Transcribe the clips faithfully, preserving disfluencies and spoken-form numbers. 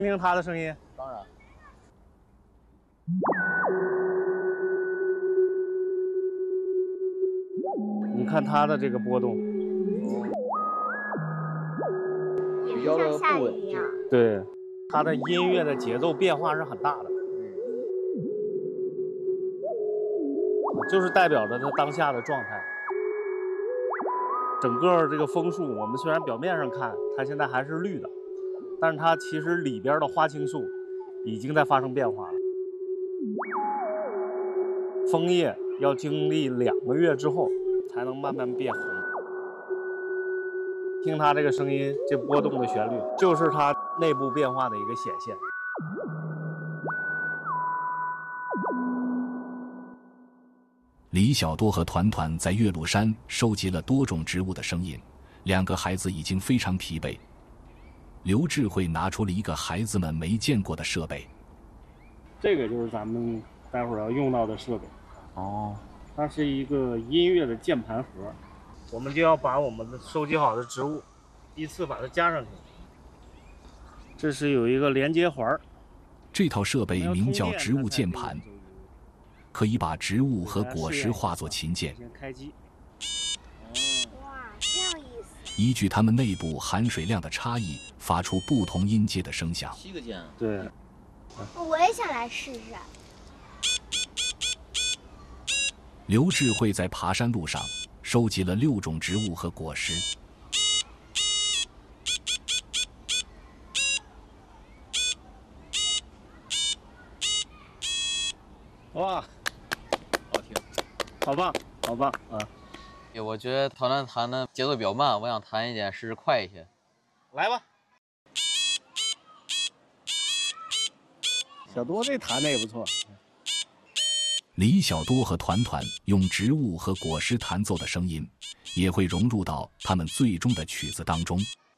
听听它的声音。 当然。 你看它的这个波动， 比较的不稳定。 对，它的音乐的节奏变化是很大的。就是代表着它当下的状态。整个这个枫树，我们虽然表面上看它现在还是绿的，但是它其实里边的花青素已经在发生变化了。枫叶要经历两个月之后才能慢慢变红。听它这个声音，这波动的旋律，就是它内部变化的一个显现。 李小多和团团在岳麓山收集了多种植物的声音，两个孩子已经非常疲惫。刘智慧拿出了一个孩子们没见过的设备， 这个就是咱们待会儿要用到的设备。 哦， 它是一个音乐的键盘盒，我们就要把我们的收集好的植物依次把它加上去。这是有一个连接环， 这套设备名叫植物键盘。可以把植物和果实化作琴键， 开机。 哇，真有意思！ 依据它们内部含水量的差异，发出不同音阶的声响。 七个键。 对。 我也想来试试。 刘智慧在爬山路上收集了六种植物和果实。 哇！ 好听， 好棒，好棒啊！ 我觉得团团弹的节奏比较慢，我想弹一点试试快一些。 来吧，小多这弹的也不错。 李小多和团团用植物和果实弹奏的声音，也会融入到他们最终的曲子当中。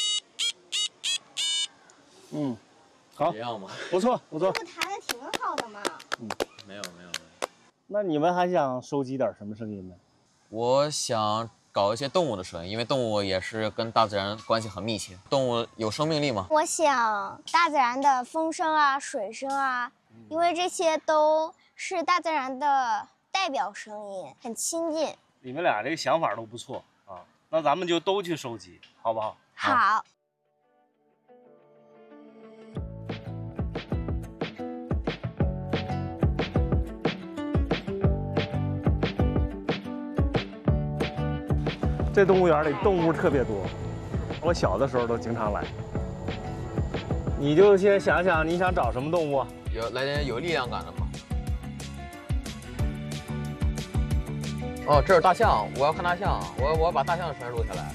嗯，好， 这样吧， 不错不错。 这不弹的挺好的吗？ 嗯，没有没有没有。 那你们还想收集点什么声音呢？ 我想搞一些动物的声音，因为动物也是跟大自然关系很密切。动物有生命力嘛？ 我想大自然的风声啊、水声啊，因为这些都是大自然的代表声音，很亲近。 你们俩这个想法都不错啊，那咱们就都去收集，好不好？ 好。 啊这动物园里动物特别多，我小的时候都经常来。你就先想想你想找什么动物？ 有来点有力量感的吗？哦，这是大象，我要看大象，我我要把大象的声音录下来。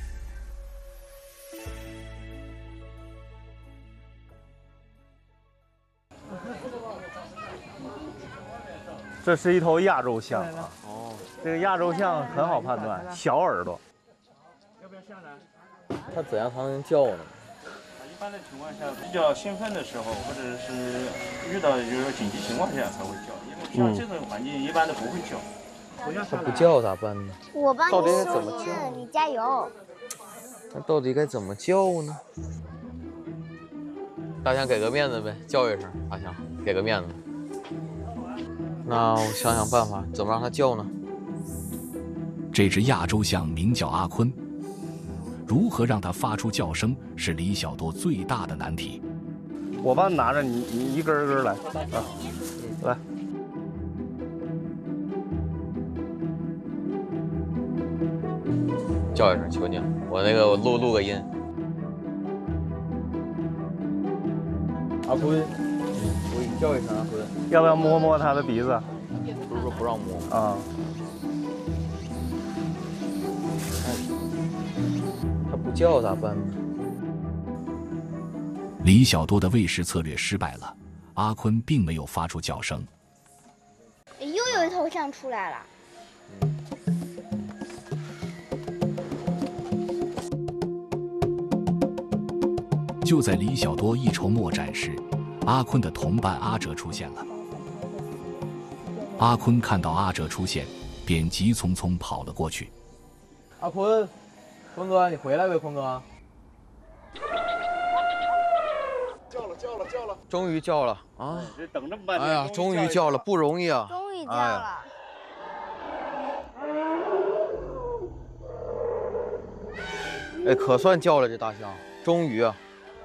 这是一头亚洲象啊。哦，这个亚洲象很好判断，小耳朵。 要不要下来？ 它怎样才能叫呢？ 一般的情况下，比较兴奋的时候，或者是遇到就是紧急情况下才会叫，因为像这种环境一般都不会叫。 它不叫咋办呢？ 我帮到底你收怎么叫音，你加油。 那到底该怎么叫呢？大象给个面子呗，叫一声，大象给个面子。那我想想办法，怎么让它叫呢？ 这只亚洲象名叫阿坤，如何让它发出叫声，是李小多最大的难题。 我帮你拿着，你你一根一根来啊，来。 叫一声，求你，我那个我录录个音。阿坤，我给你叫一声阿坤。 要不要摸摸它的鼻子？ 不是说不让摸啊。 它不叫咋办呢？ 李小多的喂食策略失败了，阿坤并没有发出叫声。 又有一头象出来了。 就在李小多一筹莫展时，阿坤的同伴阿哲出现了。阿坤看到阿哲出现，便急匆匆跑了过去。 阿坤，坤哥，你回来呗，坤哥。 叫了叫了。 了叫了，终于叫了啊！ 这等这么半天， 哎呀，终于叫了，不容易啊！ 终于叫哎了。 哎，可算叫了这大象，终于啊！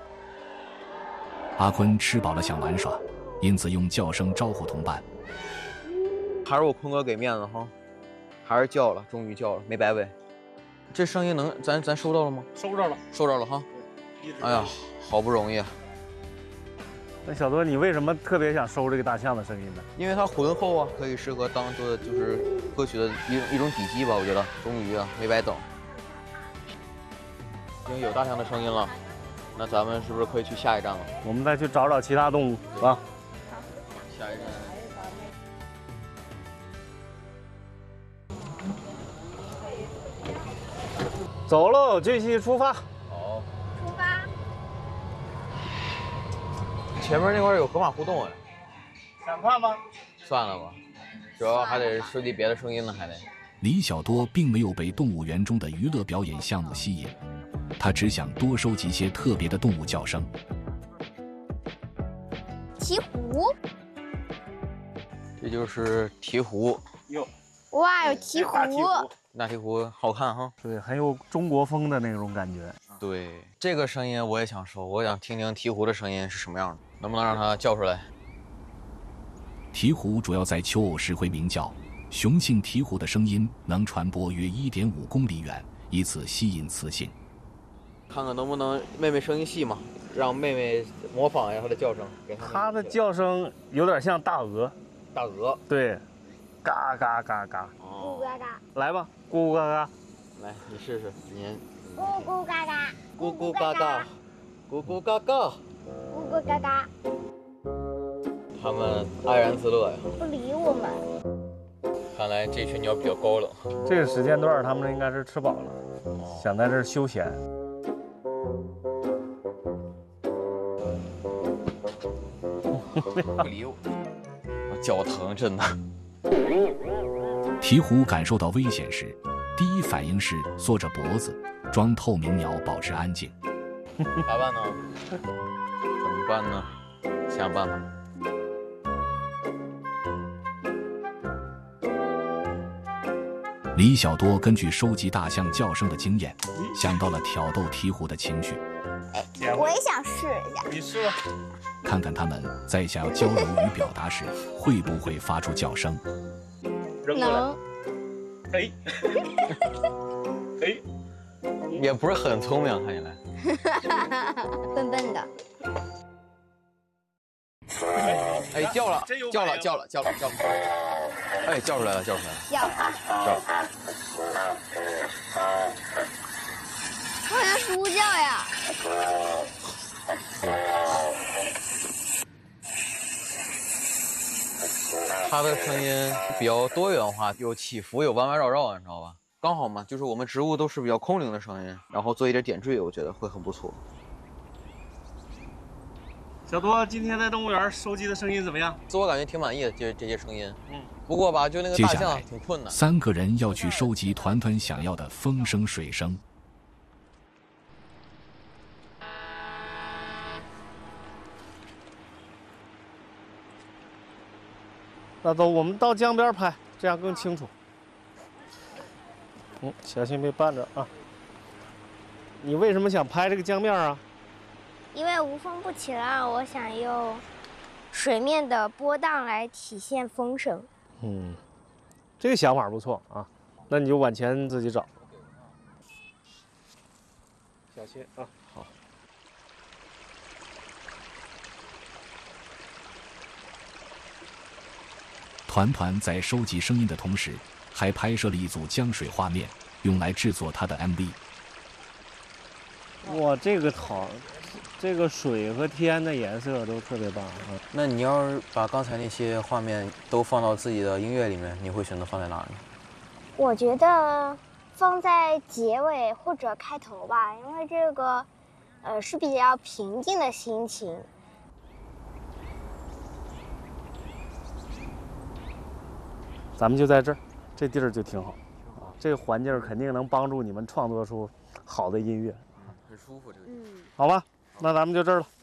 阿坤吃饱了想玩耍，因此用叫声招呼同伴。 还是我坤哥给面子哈，还是叫了，终于叫了，没白喂。这声音能咱咱收到了吗？ 收着了， 收着了哈。哎呀，好不容易啊！ 那小多，你为什么特别想收这个大象的声音呢？ 因为它浑厚啊，可以适合当做就是歌曲的一一种底基吧，我觉得。终于啊，没白等。已经有大象的声音了，那咱们是不是可以去下一站了？ 我们再去找找其他动物啊。 下一站。 走喽，继续出发。 好。 出发。 前面那块有河马互动哎。 想看吗？ 算了吧，主要还得收集别的声音呢，还得。 李小多并没有被动物园中的娱乐表演项目吸引，他只想多收集些特别的动物叫声。 鹈鹕。 这就是鹈鹕。 哟。 哇，有鹈鹕。 大鹈鹕好看哈。 对，很有中国风的那种感觉。 对，这个声音我也想收，我想听听鹈鹕的声音是什么样的，能不能让它叫出来？ 鹈鹕主要在求偶时会鸣叫，雄性鹈鹕的声音能传播约 一点五公里远，以此吸引雌性。 看看能不能妹妹声音细嘛，让妹妹模仿一下她的叫声。给她它的叫声有点像大鹅。 大鹅。 对，嘎嘎嘎嘎。 咕咕嘎嘎。 来吧，咕咕嘎嘎。 来，你试试，您。 咕咕嘎嘎。 咕咕嘎嘎。咕咕嘎嘎。 咕咕嘎嘎。 它们安然自乐呀。 不理我们。 看来这群鸟比较高冷。 这个时间段，它们应该是吃饱了，哦、想在这儿休闲。 不理我，我脚疼，真的。 鹈鹕感受到危险时，第一反应是缩着脖子，装透明鸟，保持安静。 咋办呢？怎么办呢？想想办法。 李小多根据收集大象叫声的经验，想到了挑逗鹈鹕的情绪。 我也想试一下。 你试吧， 看看它们在想要交流与表达时，会不会发出叫声。 能。 哎，哎， 也不是很聪明，看起来。 笨笨的。 哎，叫了，叫了，叫了，叫了，叫了。哎，叫出来了，叫出来了。 叫。 叫。 好像是乌叫呀。 它的声音比较多元化，有起伏，有弯弯绕绕，你知道吧？刚好嘛，就是我们植物都是比较空灵的声音，然后做一点点缀，我觉得会很不错。 小多，今天在动物园收集的声音怎么样？ 自我感觉挺满意的，这这些声音。嗯。不过吧，就那个大象挺困难。 三个人要去收集团团想要的风声、水声。 那走，我们到江边拍，这样更清楚。嗯，小心别绊着啊。你为什么想拍这个江面啊？ 因为无风不起浪，我想用水面的波荡来体现风声。 嗯，这个想法不错啊。那你就往前自己找。小心啊！好。 团团在收集声音的同时，还拍摄了一组江水画面，用来制作他的 M V。 哇，这个好，这个水和天的颜色都特别棒啊！ 那你要是把刚才那些画面都放到自己的音乐里面，你会选择放在哪儿呢？ 我觉得放在结尾或者开头吧，因为这个，呃，是比较平静的心情。 咱们就在这儿，这地儿就挺好，啊，这个环境肯定能帮助你们创作出好的音乐， 很舒服这个。 嗯， 好吧，那咱们就这儿了。